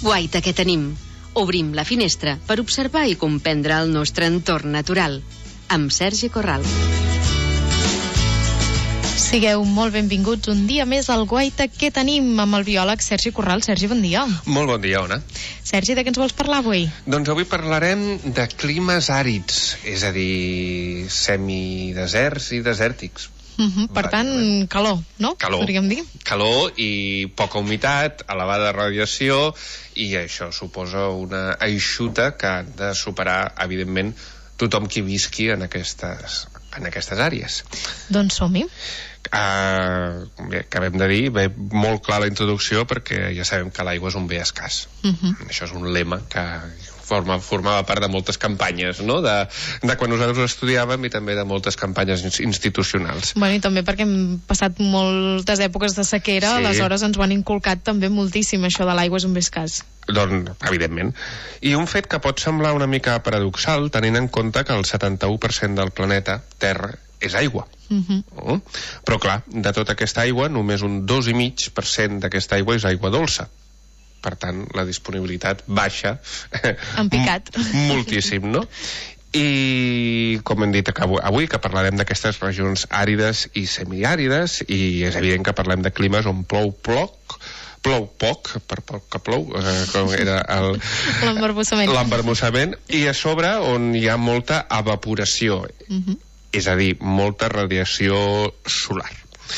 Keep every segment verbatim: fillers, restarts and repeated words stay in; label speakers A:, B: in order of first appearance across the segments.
A: Guaita que tenim. Obrim la finestra per observar i comprendre el nostre entorn natural. Amb Sergi Corral.
B: Sigueu molt benvinguts un dia més al Guaita que tenim amb el biòleg Sergi Corral. Sergi, bon dia.
C: Molt bon dia, Ona.
B: Sergi, de què ens vols parlar avui?
C: Doncs avui parlarem de climes àrids, és a dir, semideserts i desèrtics.
B: Uh-huh, per tant, calor, no?
C: Calor.
B: Podríem dir.
C: Calor i poca humitat, elevada radiació, i això suposa una eixuta que ha de superar, evidentment, tothom qui visqui en aquestes, en aquestes àrees.
B: Doncs som-hi.
C: Uh, bé, acabem de dir, ve molt clar la introducció perquè ja sabem que l'aigua és un bé escàs. Uh-huh. Això és un lema que forma, formava part de moltes campanyes, no? de, de quan nosaltres ho estudiàvem i també de moltes campanyes institucionals.
B: Bueno, i també perquè hem passat moltes èpoques de sequera, sí. Aleshores ens ho han inculcat també moltíssim, això de l'aigua és un bé escàs.
C: Doncs, evidentment. I un fet que pot semblar una mica paradoxal, tenint en compte que el setanta-u per cent del planeta Terra és aigua. Uh-huh. Uh? Però clar, de tota aquesta aigua només un dos coma cinc per cent d'aquesta aigua és aigua dolça. Per tant, la disponibilitat baixa
B: en picat
C: moltíssim, no? I com hem dit avui, que parlarem d'aquestes regions àrides i semiàrides, i és evident que parlem de climes on plou poc, plou poc, per poc que plou, eh, com era el
B: l'embarbussament.
C: l'embarbussament, i a sobre on hi ha molta evaporació. Uh-huh. És a dir, molta radiació solar.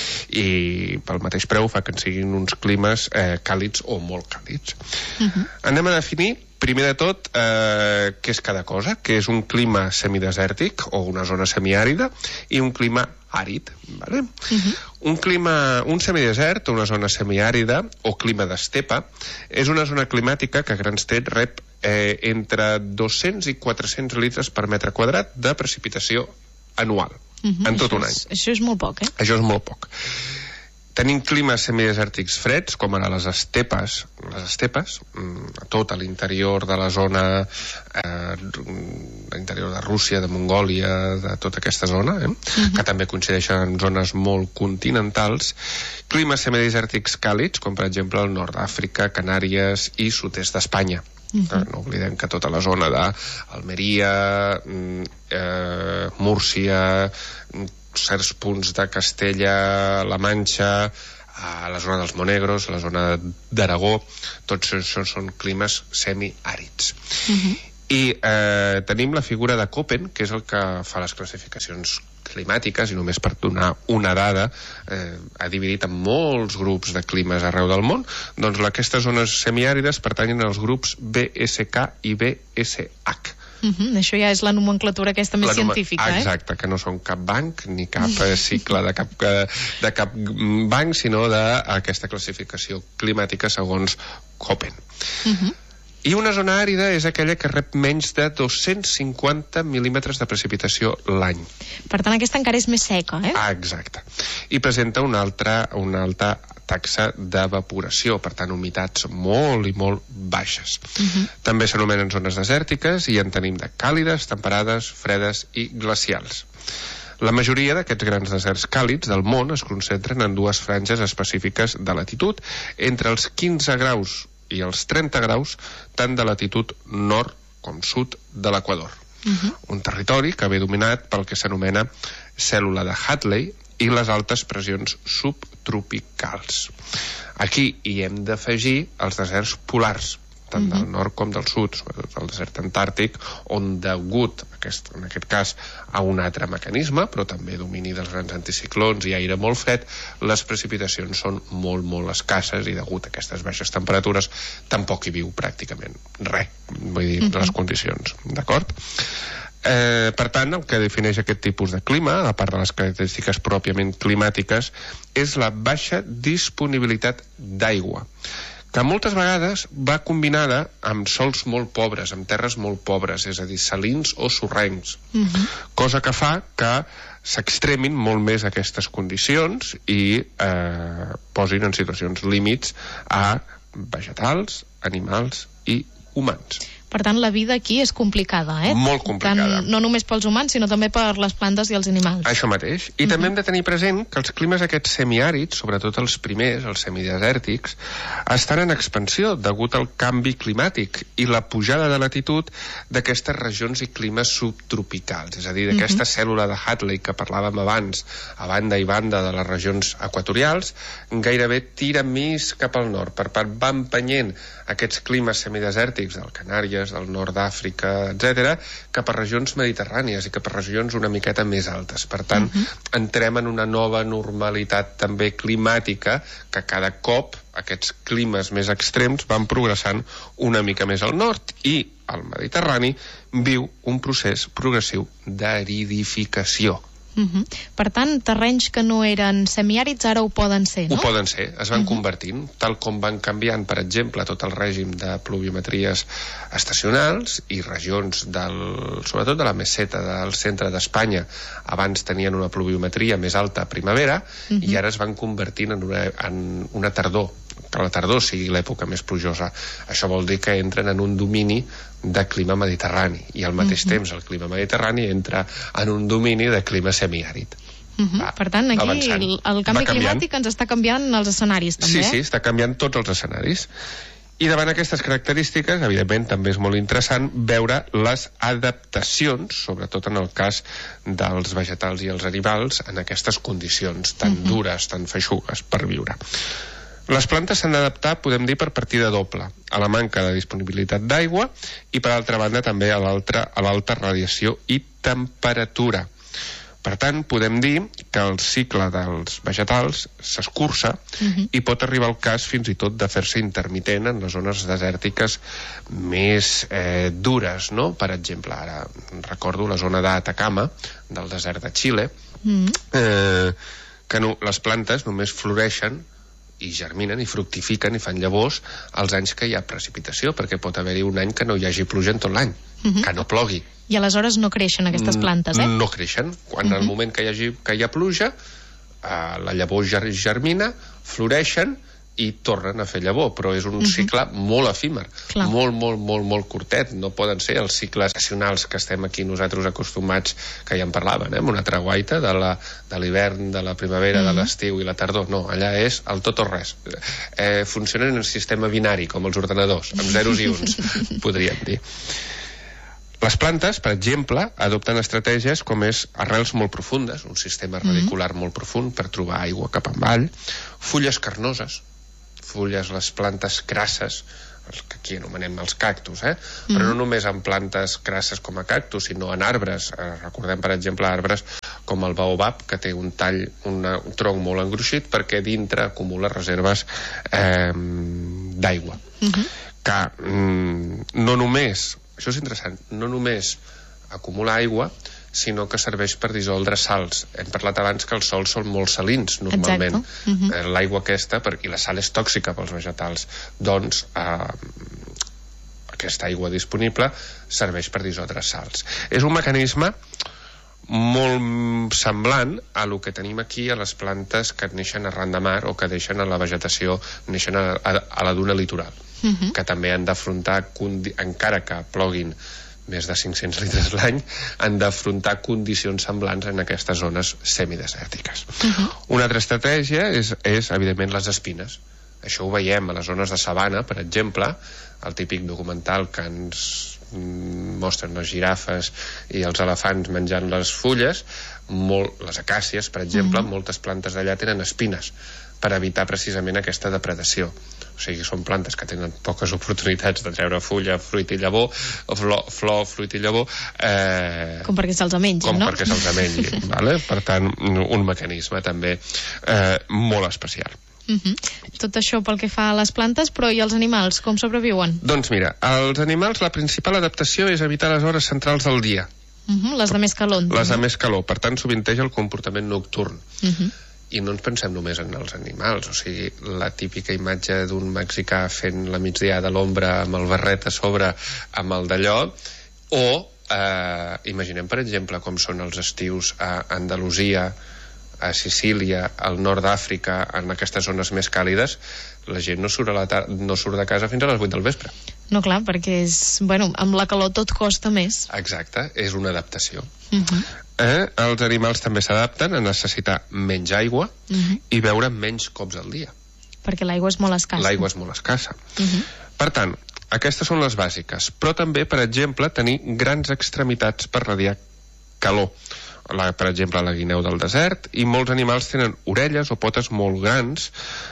C: I pel mateix preu fa que en siguin uns climes eh, càlids o molt càlids. Uh-huh. Anem a definir, primer de tot, eh, què és cada cosa, que és un clima semidesèrtic o una zona semiàrida i un clima àrid. Vale? Uh-huh. Un clima, un semidesert o una zona semiàrida o clima d'estepa és una zona climàtica que a grans trets rep eh, entre dos-cents i quatre-cents litres per metre quadrat de precipitació anual, uh-huh. en tot
B: això
C: un
B: és,
C: any.
B: Això és molt poc, eh?
C: Això és molt poc. Tenim climes semidesèrtics freds, com ara les estepes, les estepes, a tot a l'interior de la zona, eh, l'interior de Rússia, de Mongòlia, de tota aquesta zona, eh? Uh-huh. Que també coincideixen en zones molt continentals. Climes semidesèrtics càlids, com per exemple el nord d'Àfrica, Canàries i sud-est d'Espanya. Uh-huh. No oblidem que tota la zona d'Almeria, eh, Múrcia, certs punts de Castella, la Manxa, a la zona dels Monegros, la zona d'Aragó, tots això són climes semiàrids. Uh-huh. I eh, tenim la figura de Köppen, que és el que fa les classificacions climàtiques, i només per donar una dada, eh, ha dividit en molts grups de climes arreu del món. Doncs aquestes zones semiàrides pertanyen als grups B S K i B S H.
B: Uh-huh. Això ja és la nomenclatura aquesta més numa... científica, eh?
C: Exacte, que no són cap banc ni cap cicle de cap, de cap banc, sinó d'aquesta classificació climàtica segons Köppen. Uh-huh. I una zona àrida és aquella que rep menys de dos-cents cinquanta mil·límetres de precipitació l'any.
B: Per tant, aquesta encara és més seca, eh?
C: Ah, exacte. I presenta una altra, una alta taxa d'evaporació, per tant, humitats molt i molt baixes. Uh-huh. També s'anomenen zones desèrtiques i en tenim de càlides, temperades, fredes i glacials. La majoria d'aquests grans deserts càlids del món es concentren en dues franges específiques de latitud, entre els quinze graus i els trenta graus, tant de latitud nord com sud de l'Equador. Uh-huh. Un territori que ve dominat pel que s'anomena cèl·lula de Hadley i les altes pressions subtropicals. Aquí hi hem d'afegir els deserts polars, tant uh-huh. del nord com del sud, sobretot el desert antàrtic, on degut, aquest, en aquest cas, a un altre mecanisme, però també domini dels grans anticiclons i aire molt fred, les precipitacions són molt, molt escasses i degut a aquestes baixes temperatures tampoc hi viu pràcticament res, vull dir, uh-huh. les condicions, d'acord? Eh, per tant, el que defineix aquest tipus de clima, a part de les característiques pròpiament climàtiques, és la baixa disponibilitat d'aigua, que moltes vegades va combinada amb sòls molt pobres, amb terres molt pobres, és a dir, salins o sorrencs, uh-huh. cosa que fa que s'extremin molt més aquestes condicions i eh, posin en situacions límits a vegetals, animals i humans.
B: Per tant, la vida aquí és complicada, eh?
C: Molt complicada.
B: Tant, no només pels humans, sinó també per les plantes i els animals.
C: Això mateix. I uh-huh. també hem de tenir present que els climes aquests semiàrids, sobretot els primers, els semidesèrtics, estan en expansió degut al canvi climàtic i la pujada de latitud d'aquestes regions i climes subtropicals. És a dir, d'aquesta uh-huh. cèl·lula de Hadley que parlàvem abans, a banda i banda de les regions equatorials, gairebé tira més cap al nord. Per part, va empenyent aquests climes semidesèrtics del Canàries, del nord d'Àfrica, etcètera, cap a regions mediterrànies i cap a regions una miqueta més altes. Per tant, uh-huh. entrem en una nova normalitat també climàtica, que cada cop aquests climes més extrems van progressant una mica més al nord, i el Mediterrani viu un procés progressiu d'aridificació.
B: Uh-huh. Per tant, terrenys que no eren semiàrids ara ho poden ser, no?
C: Ho poden ser, es van uh-huh. convertint, tal com van canviant, per exemple, tot el règim de pluviometries estacionals i regions, del, sobretot de la meseta del centre d'Espanya. Abans tenien una pluviometria més alta a primavera uh-huh. i ara es van convertint en una, en una tardor, que la tardor sigui l'època més plujosa. Això vol dir que entren en un domini de clima mediterrani, i al mateix uh-huh. temps el clima mediterrani entra en un domini de clima semiàrid.
B: Uh-huh. Va, per tant, aquí el, el canvi climàtic ens està canviant els escenaris, també.
C: Sí, sí, està canviant tots els escenaris. I davant aquestes característiques, evidentment, també és molt interessant veure les adaptacions, sobretot en el cas dels vegetals i els animals, en aquestes condicions tan uh-huh. dures, tan feixugues per viure. Les plantes s'han d'adaptar, podem dir, per partida doble, a la manca de disponibilitat d'aigua i, per altra banda, també a l'altra a l'alta radiació i temperatura. Per tant, podem dir que el cicle dels vegetals s'escurça uh-huh. i pot arribar al cas fins i tot de fer-se intermitent en les zones desèrtiques més eh, dures, no? Per exemple, ara recordo la zona d'Atacama, del desert de Xile, uh-huh. eh, que no, les plantes només floreixen i germinen i fructifiquen i fan llavors els anys que hi ha precipitació, perquè pot haver-hi un any que no hi hagi pluja en tot l'any, uh-huh. que no plogui.
B: I aleshores no creixen aquestes plantes, eh?
C: No creixen. Quan uh-huh. al moment que hi, hagi, que hi ha pluja, eh, la llavor germina, floreixen i tornen a fer llavor, però és un uh-huh. cicle molt efímer, Clar. molt, molt, molt, molt curtet. No poden ser els cicles estacionals que estem aquí nosaltres acostumats, que ja en parlaven, eh? Una treguaita de la, de l'hivern, de la primavera, uh-huh. de l'estiu i la tardor. No, allà és el tot o res. Eh, funcionen en un sistema binari, com els ordenadors, amb zeros i uns, podríem dir. Les plantes, per exemple, adopten estratègies com és arrels molt profundes, un sistema radicular mm-hmm. molt profund per trobar aigua cap avall, fulles carnoses, fulles, les plantes crasses, els que aquí anomenem els cactus, eh? Mm. Però no només en plantes crasses com a cactus, sinó en arbres. Eh, recordem, per exemple, arbres com el baobab, que té un tall, una, un tronc molt engruixit, perquè dintre acumula reserves eh, d'aigua. Mm-hmm. Que mm, no només, això és interessant, no només acumula aigua, sinó que serveix per dissoldre sals. Hem parlat abans que els sols són molt salins, normalment. Uh-huh. Eh, l'aigua aquesta, per, i la sal és tòxica pels vegetals, doncs eh, aquesta aigua disponible serveix per dissoldre sals. És un mecanisme molt semblant a lo que tenim aquí a les plantes que neixen arran de mar o que deixen a la vegetació, neixen a, a, a la duna litoral, uh-huh. que també han d'afrontar, encara que ploguin més de cinc-cents litres l'any, han d'afrontar condicions semblants en aquestes zones semidesèrtiques. Uh-huh. Una altra estratègia és, és, evidentment, les espines. Això ho veiem a les zones de sabana, per exemple, el típic documental que ens mostren les girafes i els elefants menjant les fulles, molt, les acàcies, per exemple, uh-huh. moltes plantes d'allà tenen espines per evitar precisament aquesta depredació. O sigui, són plantes que tenen poques oportunitats de treure fulla, fruit i llavor, o flor, flor fruit i llavor... Eh,
B: com perquè se'ls mengin,
C: com
B: no?
C: Com perquè se'ls mengin, vale? Per tant, un mecanisme també eh, molt especial.
B: Uh-huh. Tot això pel que fa a les plantes, però i els animals, com sobreviuen?
C: Doncs mira, els animals, la principal adaptació és evitar les hores centrals del dia.
B: Uh-huh. Les de més calor.
C: Les de més calor, per tant, sovinteja el comportament nocturn. Uh-huh. I no ens pensem només en els animals, o sigui, la típica imatge d'un mexicà fent la migdiada a l'ombra amb el barret a sobre amb el d'allò, o eh, imaginem, per exemple, com són els estius a Andalusia, a Sicília, al nord d'Àfrica, en aquestes zones més càlides, la gent no surt, a la tar- no surt de casa fins a les vuit del vespre.
B: No, clar, perquè és, bueno, amb la calor tot costa més.
C: Exacte, és una adaptació.
B: Uh-huh.
C: Eh? Els animals també s'adapten a necessitar menys aigua
B: uh-huh.
C: i beure menys cops al dia.
B: Perquè l'aigua és molt escassa.
C: L'aigua és molt escassa.
B: Uh-huh.
C: Per tant, aquestes són les bàsiques, però també, per exemple, tenir grans extremitats per radiar calor. La, per exemple, la guineu del desert, i molts animals tenen orelles o potes molt grans,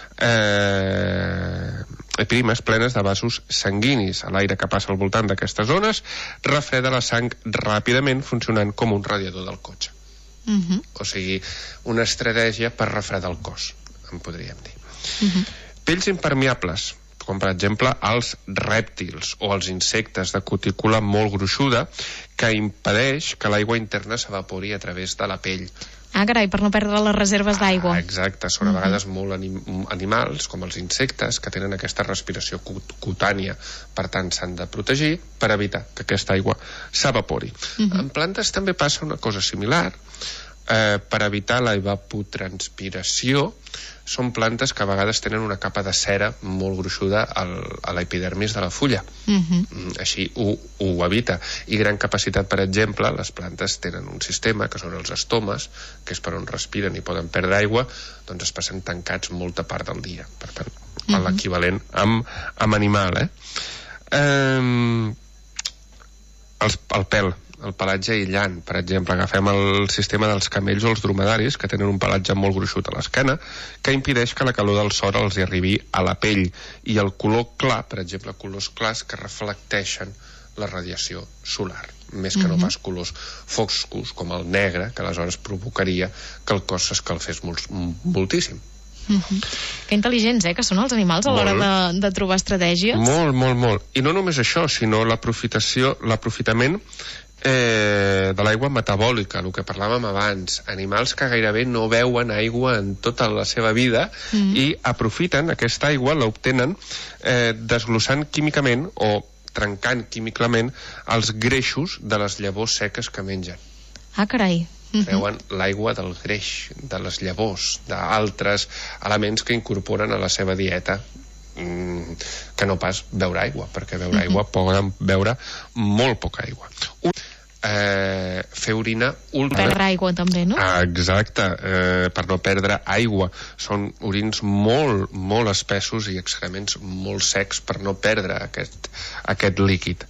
C: eh, primes plenes de vasos sanguinis. L'aire que passa al voltant d'aquestes zones refreda la sang ràpidament, funcionant com un radiador del cotxe.
B: Uh-huh.
C: O sigui, una estratègia per refredar el cos, en podríem dir.
B: Uh-huh.
C: Pells impermeables, com per exemple els rèptils o els insectes de cutícula molt gruixuda, que impedeix que l'aigua interna s'evapori a través de la pell.
B: Ah, carai, per no perdre les reserves d'aigua.
C: Ah, exacte, són a vegades molt anim animals, com els insectes, que tenen aquesta respiració cut cutània, per tant s'han de protegir per evitar que aquesta aigua s'evapori. Uh-huh. En plantes també passa una cosa similar. Eh, per evitar la evapotranspiració, són plantes que a vegades tenen una capa de cera molt gruixuda al, a l'epidermis de la fulla. Uh-huh. Així ho, ho evita. I gran capacitat, per exemple, les plantes tenen un sistema, que són els estomes, que és per on respiren i poden perdre aigua, doncs es passen tancats molta part del dia. Per tant, uh-huh. l'equivalent amb, amb animal. Eh? Eh, els, el pèl, el pelatge aïllant, per exemple, agafem el sistema dels camells o els dromedaris, que tenen un pelatge molt gruixut a l'esquena, que impedeix que la calor del sol els arribi a la pell, i el color clar, per exemple, colors clars que reflecteixen la radiació solar, més que no pas colors foscos, com el negre, que aleshores provocaria que el cos s'escalfés molt, moltíssim.
B: Uh-huh. Que intel·ligents, eh, que són els animals a l'hora de, de trobar estratègies.
C: Molt, molt, molt. I no només això, sinó l'aprofitació, l'aprofitament Eh, de l'aigua metabòlica, el que parlàvem abans, animals que gairebé no beuen aigua en tota la seva vida mm. i aprofiten aquesta aigua, l'obtenen eh, desglossant químicament o trencant químicament els greixos de les llavors seques que mengen.
B: Ah, carai. Mm-hmm.
C: Treuen l'aigua del greix, de les llavors, d'altres elements que incorporen a la seva dieta, mm, que no pas beure aigua, perquè beure mm-hmm. aigua poden beure molt poca aigua. Un Eh, fer orina ultra...
B: Perdre aigua també, no?
C: Ah, exacte, eh, per no perdre aigua. Són orins molt, molt espessos i excrements molt secs per no perdre aquest, aquest líquid.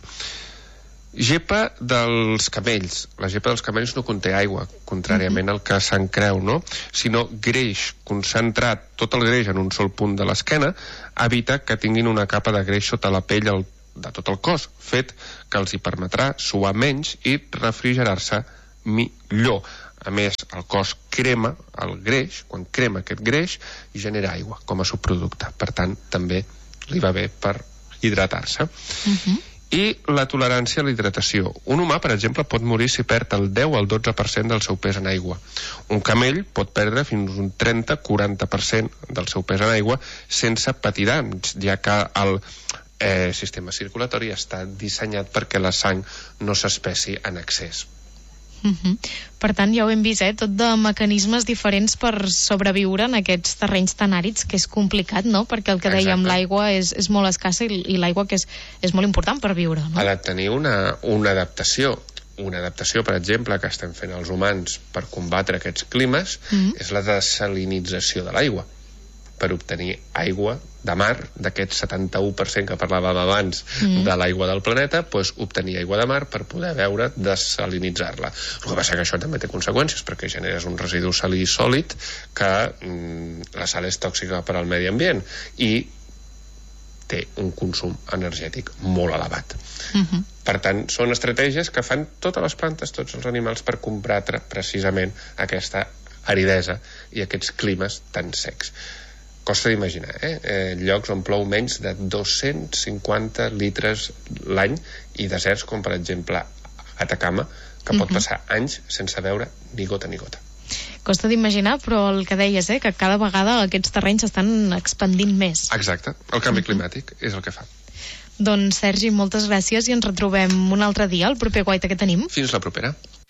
C: Gepa dels camells. La gepa dels camells no conté aigua, contràriament al que se'n creu, no? Sinó greix concentrat, tot el greix en un sol punt de l'esquena, evita que tinguin una capa de greix sota la pell al de tot el cos, fet que els hi permetrà suar menys i refrigerar-se millor. A més, el cos crema el greix, quan crema aquest greix, i genera aigua com a subproducte. Per tant, també li va bé per hidratar-se. Uh-huh. I la tolerància a la hidratació. Un humà, per exemple, pot morir si perd el deu al dotze per cent del seu pes en aigua. Un camell pot perdre fins un trenta a quaranta per cent del seu pes en aigua sense patir danys, ja que el eh, sistema circulatori està dissenyat perquè la sang no s'espessi en excés.
B: Uh-huh. Per tant, ja ho hem vist, eh? Tot de mecanismes diferents per sobreviure en aquests terrenys tan àrids, que és complicat, no? Perquè el que dèiem, l'aigua és, és molt escassa i, i l'aigua que és, és molt important per viure, no?
C: Ha de tenir una, una adaptació. Una adaptació, per exemple, que estem fent els humans per combatre aquests climes, uh-huh. és la desalinització de l'aigua, per obtenir aigua de mar, d'aquest setanta-u per cent que parlàvem abans mm. de l'aigua del planeta, doncs obtenir aigua de mar per poder beure, desalinitzar-la. El que passa que això també té conseqüències, perquè generes un residu salí sòlid que mm, la sal és tòxica per al medi ambient i té un consum energètic molt elevat. Mm-hmm. Per tant, són estratègies que fan totes les plantes, tots els animals, per combatre precisament aquesta aridesa i aquests climes tan secs. Costa d'imaginar, eh? eh? Llocs on plou menys de dos-cents cinquanta litres l'any i deserts com, per exemple, Atacama, que pot uh-huh. passar anys sense veure ni gota ni gota.
B: Costa d'imaginar, però el que deies, eh? Que cada vegada aquests terrenys s'estan expandint més.
C: Exacte, el canvi uh-huh. climàtic és el que fa.
B: Doncs, Sergi, moltes gràcies i ens retrobem un altre dia, el proper guaita que tenim.
C: Fins la propera.